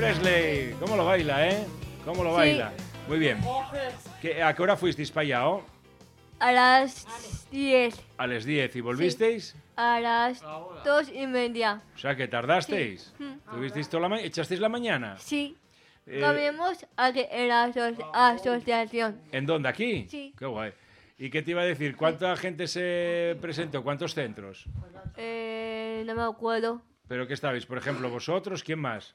Presley. ¿Cómo lo baila, eh? ¿Cómo lo baila? Muy bien. ¿A qué hora fuisteis para allá, oh? A las 10. A las 10. ¿Y volvisteis? A las 2:30. O sea, que tardasteis. Sí. ¿Tuvisteis toda la mañana? ¿Echasteis la mañana? Sí. Comimos aquí en la asociación. ¿En dónde? ¿Aquí? Sí. Qué guay. ¿Y qué te iba a decir? ¿Cuánta gente se presentó? ¿Cuántos centros? No me acuerdo. ¿Pero qué estabais? Por ejemplo, vosotros, ¿quién más?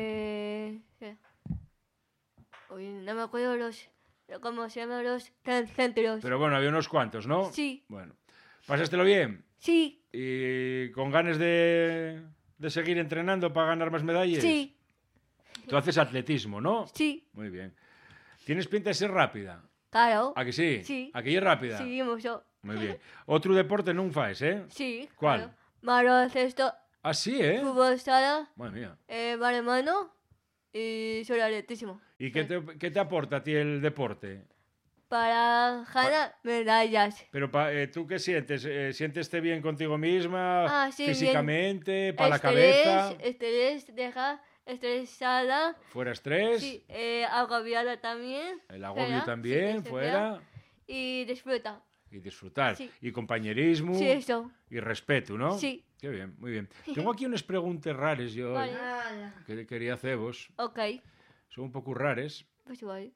Uy, no me acuerdo cómo se llaman los centros. Pero bueno, había unos cuantos, ¿no? Sí. Bueno. ¿Pasástelo bien? Sí. ¿Y con ganas de seguir entrenando para ganar más medallas? Sí. Tú haces atletismo, ¿no? Sí. Muy bien. ¿Tienes pinta de ser rápida? Claro. ¿A que sí? Sí. ¿A que es rápida? Sí, mucho. Muy bien. Otro deporte non faes, eh? Sí. ¿Cuál? Claro. Baloncesto, Ah, sí, ¿eh? fútbol sala, Madre mía. balonmano y sobre atletismo. ¿Y qué te aporta a ti el deporte? Para ganar medallas. Pero ¿tú qué sientes? ¿Siénteste bien contigo misma? Ah, sí, bien. Físicamente, para la cabeza. Estrés, deja estresada. ¿Fuera estrés? Sí, agobiada también. El agobio Fuera, también, sí, fuera. Y disfruta. Y disfrutar. Sí. Y compañerismo. Sí, eso. Y respeto, ¿no? Sí. Qué bien, muy bien. Tengo aquí unas preguntas raras yo Vale. que quería haceros. Ok. Son un poco raras. Pues vale.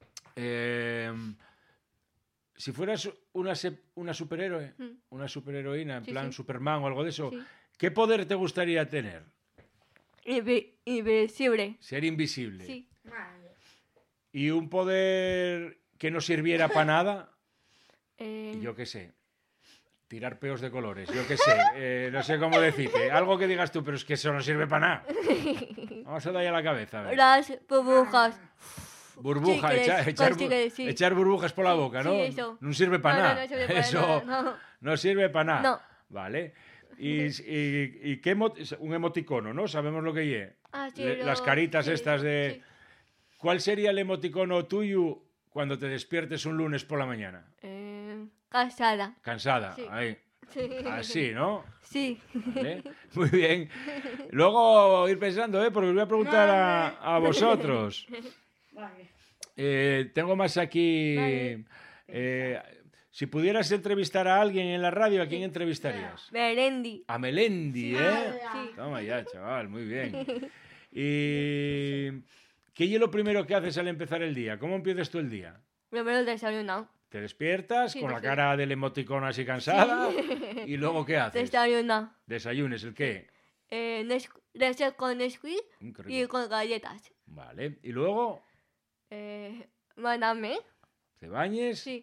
Si fueras una superhéroe, una superheroína, en Sí, plan sí. Superman o algo de eso, Sí. ¿qué poder te gustaría tener? Invisible. Ser invisible. Sí. ¿Y un poder que no sirviera para nada? Yo qué sé. Tirar peos de colores, yo qué sé. No sé cómo decirte. Algo que digas tú, pero es que eso no sirve para nada. Vamos a darle a la cabeza. A ver. Las burbujas. Burbuja, Chicles, sí. echar burbujas por la boca, ¿no? Sí, eso. No sirve para No, nada. no sirve para Eso nada, no sirve para nada. No. Vale. ¿Y qué un emoticono, ¿no? Sabemos lo que es. Ah, sí, Las caritas sí, estas de... sí. ¿Cuál sería el emoticono tuyo cuando te despiertes un lunes por la mañana? Casada. Cansada. Sí. Ahí. Sí. Así, ¿no? Sí. ¿Vale? Muy bien. Luego ir pensando, porque os voy a preguntar a vosotros. Tengo más aquí. Vale. Si pudieras entrevistar a alguien en la radio, ¿a quién entrevistarías? Melendi. A Melendi, ¿eh? Sí. Toma ya, chaval, muy bien. ¿Y qué es lo primero que haces al empezar el día? ¿Cómo empiezas tú el día? Primero el desayuno. ¿Te despiertas Sí, con la sí. cara del emoticono así cansada? ¿Y luego qué haces? Desayuno. ¿Desayunes el qué? Leche con Nesquik Qué rico. y con galletas. Vale. ¿Y luego Mándame. te bañes? Sí.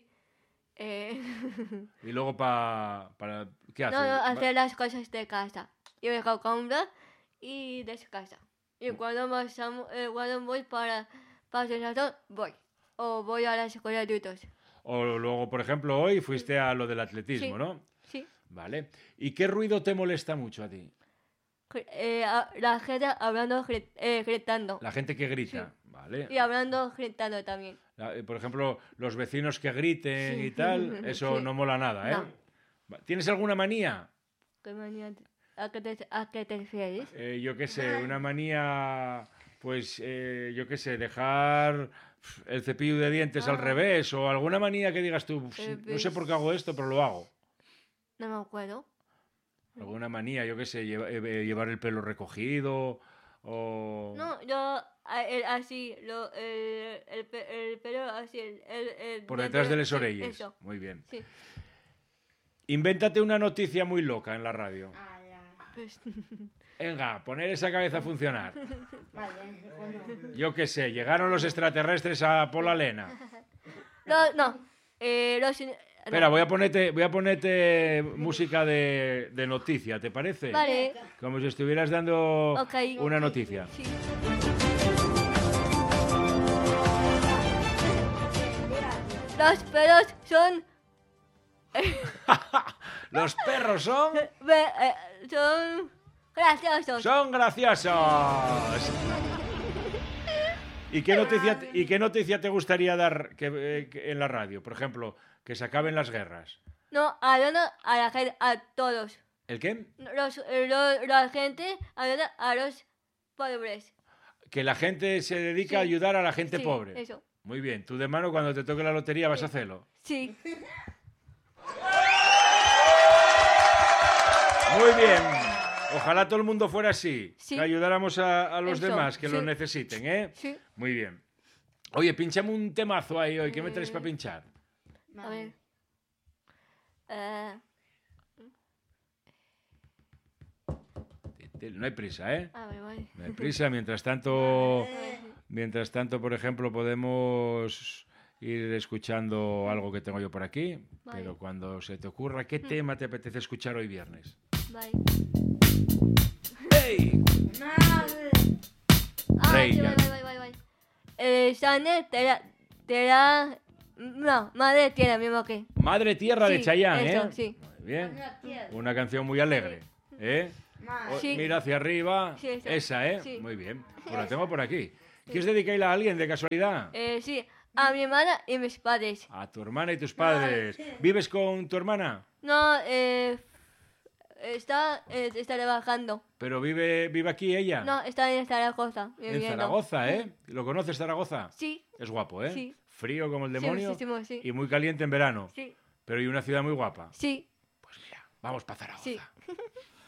¿Y luego para qué haces? No, hacer las cosas de casa. Y me comprar y descansa. Y cuando voy para el voy. O voy a la escuela de adultos. O luego, por ejemplo, hoy fuiste a lo del atletismo, Sí. ¿no? Sí. Vale. ¿Y qué ruido te molesta mucho a ti? La gente hablando, gritando. La gente que grita, ¿vale? Y hablando, gritando también. Por ejemplo, los vecinos que griten Sí. y tal, eso Sí. no mola nada, ¿eh? No. ¿Tienes alguna manía? ¿Qué manía? ¿A qué te refieres? Yo qué sé, una manía, pues, yo qué sé, dejar el cepillo de dientes al revés o alguna manía que digas tú, no sé por qué hago esto, pero lo hago. No me acuerdo. Alguna manía, yo qué sé, llevar el pelo recogido o... No, yo así, el pelo así, Por detrás de las sí, orejas. Eso. Muy bien. Sí. Invéntate una noticia muy loca en la radio. Pues, Venga, poner esa cabeza a funcionar. Yo qué sé, llegaron los extraterrestres a Pola Lena. no. Espera, voy a ponerte música de noticia, ¿te parece? Vale. Como si estuvieras dando Ok. una noticia. Sí. Los perros son... Los perros son son graciosos. ¡Son graciosos! ¿Y qué noticia te gustaría dar en la radio? Por ejemplo, que se acaben las guerras. No, ayudan a la gente, a todos. ¿El qué? La gente ayuda a los pobres. Que la gente se dedica Sí. a ayudar a la gente Sí, pobre. eso. Muy bien. Tú de mano, cuando te toque la lotería, vas a hacerlo. Sí. Muy bien. Ojalá todo el mundo fuera así. Sí. Que ayudáramos a los Eso, demás que lo sí. necesiten, ¿eh? Sí. Muy bien. Oye, pinchame un temazo ahí hoy. ¿Qué me traes para pinchar? A ver. No hay prisa, ¿eh? A ver, vale. No hay prisa. Mientras tanto, por ejemplo, podemos ir escuchando algo que tengo yo por aquí. Vale. Pero cuando se te ocurra, ¿qué tema te apetece escuchar hoy viernes? Vale. ¡Hey! Rey, Sí, ya. vale. Sane, no, madre tierra, mismo que. Madre Tierra de Sí, Chayanne, eso, ¿eh? sí. Muy bien. Una canción muy alegre, ¿eh? Sí. Mira hacia arriba. Sí, esa. Esa, ¿eh? Sí. Muy bien. Pues la tengo por aquí. ¿Quieres dedicarla a alguien de casualidad? Sí, a mi hermana y mis padres. A tu hermana y tus padres. ¿Vives con tu hermana? No, está trabajando. ¿Pero vive aquí ella? No, está en Zaragoza. En viviendo. Zaragoza, ¿eh? ¿Lo conoces, Zaragoza? Sí, Es guapo, ¿eh? Sí. Frío como el sí, demonio muchísimo, sí. y muy caliente en verano. Sí, Pero y una ciudad muy guapa. sí, Pues mira, vamos para Zaragoza. sí.